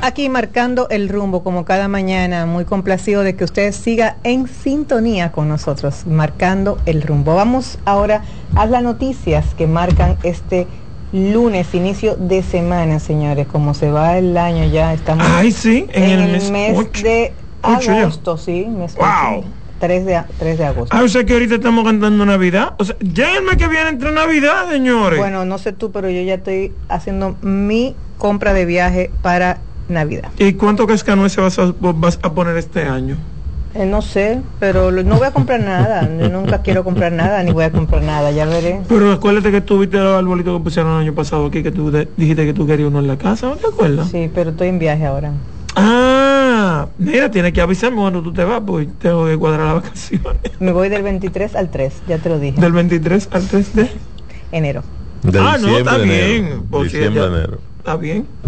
aquí marcando el rumbo como cada mañana, muy complacido de que usted siga en sintonía con nosotros, marcando el rumbo. Vamos ahora a las noticias que marcan este lunes, inicio de semana, señores. Como se va el año ya, estamos sí, en el mes 8, de agosto, sí, mes 8, 3 de agosto. O sea que ahorita estamos cantando Navidad. O sea, ya el mes que viene entre Navidad, señores. Bueno, no sé tú, pero yo ya estoy haciendo mi compra de viaje para Navidad. ¿Y cuánto cascanueces vas a poner este año? No sé, pero no voy a comprar nada. Yo nunca quiero comprar nada, ni voy a comprar nada, ya veré. Pero acuérdate que tú viste los arbolitos que pusieron el año pasado aquí, que tú dijiste que tú querías uno en la casa, ¿no te acuerdas? Sí, pero estoy en viaje ahora. Mira, tienes que avisarme cuando tú te vas, pues tengo que cuadrar las vacaciones. Me voy del 23 al 3, ya te lo dije. ¿Del 23 al 3 de? Enero. No, está bien. Diciembre, enero. Está bien.